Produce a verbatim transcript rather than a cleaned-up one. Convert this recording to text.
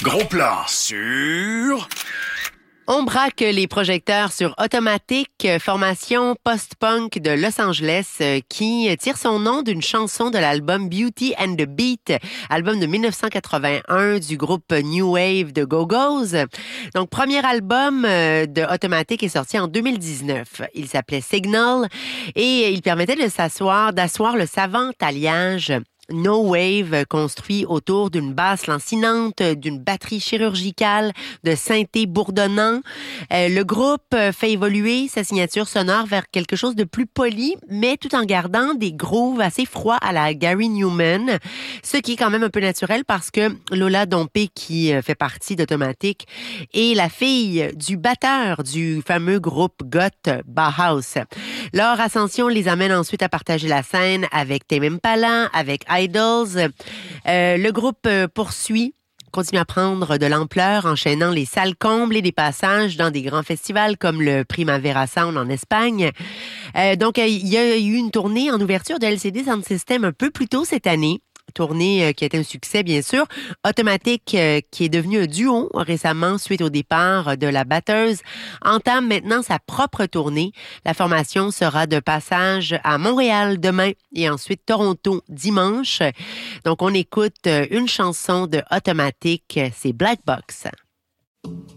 Gros plan sur... On braque les projecteurs sur Automatic, formation post-punk de Los Angeles qui tire son nom d'une chanson de l'album Beauty and the Beat, album de dix-neuf cent quatre-vingt-un du groupe New Wave de Go-Go's. Donc, premier album de Automatic est sorti en deux mille dix-neuf. Il s'appelait Signal et il permettait de s'asseoir, d'asseoir le savant alliage No Wave, construit autour d'une basse lancinante, d'une batterie chirurgicale, de synthés bourdonnants. Euh, le groupe fait évoluer sa signature sonore vers quelque chose de plus poli, mais tout en gardant des grooves assez froids à la Gary Newman, ce qui est quand même un peu naturel parce que Lola Dompé, qui fait partie d'Automatic, est la fille du batteur du fameux groupe goth Bauhaus. Leur ascension les amène ensuite à partager la scène avec Tame Impala, avec Idols. Euh, le groupe poursuit, continue à prendre de l'ampleur, enchaînant les salles combles et des passages dans des grands festivals comme le Primavera Sound en Espagne. Euh, donc, il y a eu une tournée en ouverture de L C D Sound System un peu plus tôt cette année. Tournée euh, qui a été un succès, bien sûr. Automatic, euh, qui est devenu un duo récemment suite au départ de la batteuse, entame maintenant sa propre tournée. La formation sera de passage à Montréal demain et ensuite Toronto dimanche. Donc, on écoute une chanson de Automatic, c'est Black Box.